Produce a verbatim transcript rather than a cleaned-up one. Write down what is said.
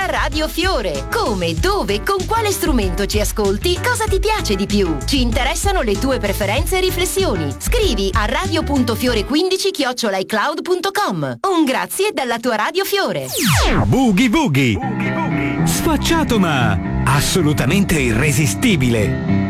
Radio Fiore. Come, dove, con quale strumento ci ascolti, cosa ti piace di più? Ci interessano le tue preferenze e riflessioni. Scrivi a radio punto fiore quindici chiocciola icloud punto com. Un grazie dalla tua Radio Fiore. Boogie Boogie. Sfacciato ma assolutamente irresistibile.